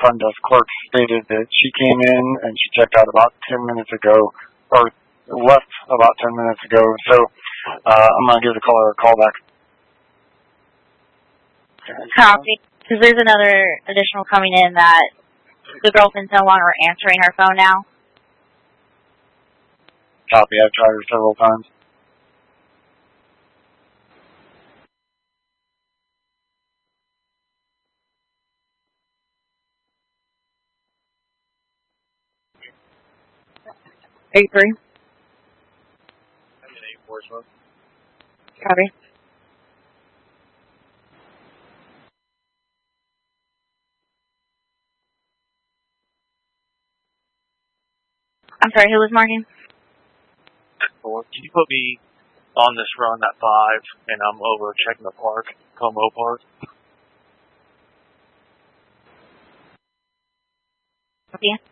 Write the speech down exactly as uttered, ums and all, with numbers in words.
front desk clerk stated that she came in and she checked out about ten minutes ago, or left about ten minutes ago. So uh, I'm going to give the caller a call back. Copy. Because there's another additional coming in that the girlfriend's no longer answering her phone now. Copy. I've tried her several times. Eight three. Eight four smoke. Copy. I'm sorry, who was marking? Can you put me on this run at five, and I'm over checking the park, Como Park? Yeah.